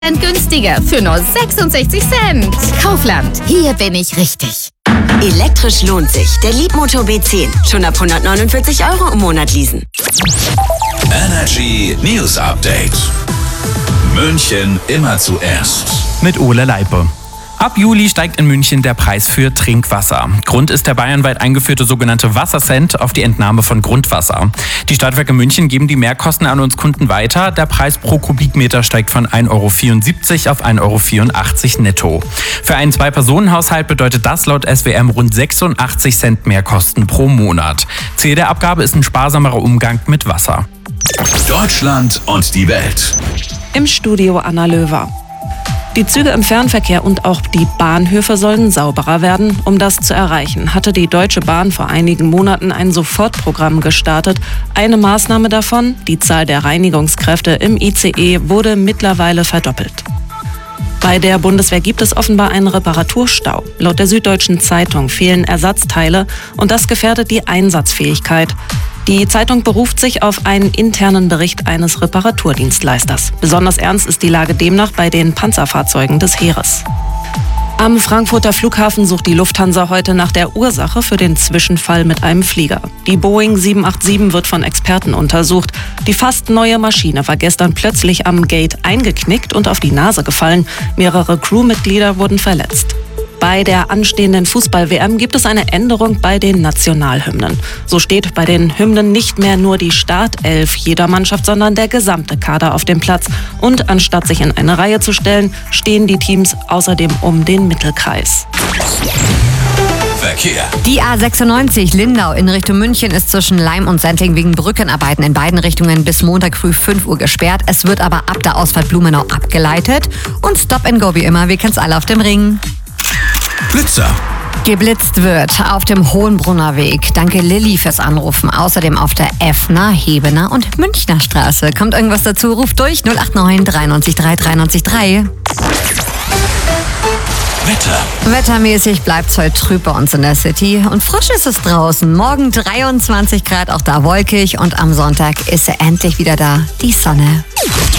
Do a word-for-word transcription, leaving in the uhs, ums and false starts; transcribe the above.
günstiger für nur sechsundsechzig Cent. Kaufland, hier bin ich richtig. Elektrisch lohnt sich. Der Leapmotor B zehn. Schon ab hundertneunundvierzig Euro im Monat leasen. Energy News Update. München immer zuerst. Mit Ole Leipe. Ab Juli steigt in München der Preis für Trinkwasser. Grund ist der bayernweit eingeführte sogenannte Wassercent auf die Entnahme von Grundwasser. Die Stadtwerke München geben die Mehrkosten an uns Kunden weiter. Der Preis pro Kubikmeter steigt von ein Euro vierundsiebzig auf ein Euro vierundachtzig netto. Für einen Zwei-Personen-Haushalt bedeutet das laut S W M rund sechsundachtzig Cent Mehrkosten pro Monat. Ziel der Abgabe ist ein sparsamerer Umgang mit Wasser. Deutschland und die Welt. Im Studio Anna Löwer. Die Züge im Fernverkehr und auch die Bahnhöfe sollen sauberer werden. Um das zu erreichen, hatte die Deutsche Bahn vor einigen Monaten ein Sofortprogramm gestartet. Eine Maßnahme davon, die Zahl der Reinigungskräfte im I C E, wurde mittlerweile verdoppelt. Bei der Bundeswehr gibt es offenbar einen Reparaturstau. Laut der Süddeutschen Zeitung fehlen Ersatzteile und das gefährdet die Einsatzfähigkeit. Die Zeitung beruft sich auf einen internen Bericht eines Reparaturdienstleisters. Besonders ernst ist die Lage demnach bei den Panzerfahrzeugen des Heeres. Am Frankfurter Flughafen sucht die Lufthansa heute nach der Ursache für den Zwischenfall mit einem Flieger. Die Boeing sieben acht sieben wird von Experten untersucht. Die fast neue Maschine war gestern plötzlich am Gate eingeknickt und auf die Nase gefallen. Mehrere Crewmitglieder wurden verletzt. Bei der anstehenden Fußball-W M gibt es eine Änderung bei den Nationalhymnen. So steht bei den Hymnen nicht mehr nur die Startelf jeder Mannschaft, sondern der gesamte Kader auf dem Platz. Und anstatt sich in eine Reihe zu stellen, stehen die Teams außerdem um den Mittelkreis. Verkehr. Die A sechsundneunzig Lindau in Richtung München ist zwischen Laim und Sendling wegen Brückenarbeiten in beiden Richtungen bis Montag früh fünf Uhr gesperrt. Es wird aber ab der Ausfahrt Blumenau abgeleitet. Und Stop and Go wie immer, wir kennen's alle auf dem Ring. Blitzer. Geblitzt wird auf dem Hohenbrunner Weg. Danke Lilly fürs Anrufen. Außerdem auf der Effner, Hebener und Münchner Straße. Kommt irgendwas dazu? Ruft durch null acht neun dreiundneunzig drei dreiundneunzig drei. Wetter. Wettermäßig bleibt's heute trüb bei uns in der City. Und frisch ist es draußen. Morgen dreiundzwanzig Grad, auch da wolkig. Und am Sonntag ist sie endlich wieder da, die Sonne.